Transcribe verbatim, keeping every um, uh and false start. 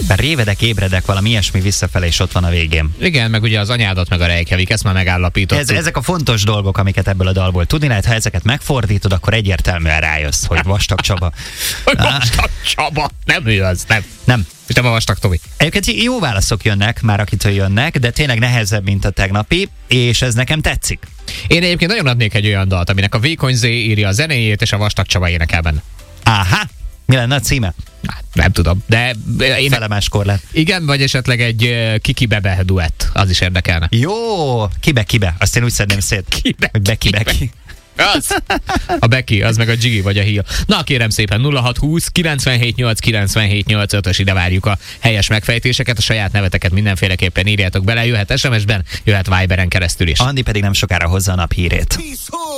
Révedek, ébredek, valami ilyesmi visszafelé, és ott van a végén. Igen, meg ugye az anyádat, meg a Reykjavik, ezt már megállapítottuk. Ez, ezek a fontos dolgok, amiket ebből a dalból tudni lehet, ha ezeket megfordítod, akkor egyértelműen rájössz, hogy Vastag Csaba. Hogy Vastag Csaba, nem ő az, nem. Nem. És nem a Vastag Tomi. Egyébként jó válaszok jönnek, már akitől jönnek, de tényleg nehezebb, mint a tegnapi, és ez nekem tetszik. Én egyébként nagyon adnék egy olyan dalt, aminek a Vékony Z írja a zenéjét, és a Vastag Csaba énekel benne. Áhá! Mi lenne a címe? Hát, nem tudom, de... Én... Felemáskor lett. Igen, vagy esetleg egy Kiki Bebe duett, az is érdekelne. Jó! Kibe-kibe, azt én úgy szedném szét. Kibe, hogy Beki-Beki. Az. A Beki, az meg a Gigi vagy a Hia. Na kérem szépen, nulla hat húsz kilencvenhét nyolc kilencvenhét nyolc-ös, ide várjuk a helyes megfejtéseket, a saját neveteket mindenféleképpen írjátok bele, jöhet es em es-ben, jöhet Viberen keresztül is. Andi pedig nem sokára hozza a nap hírét.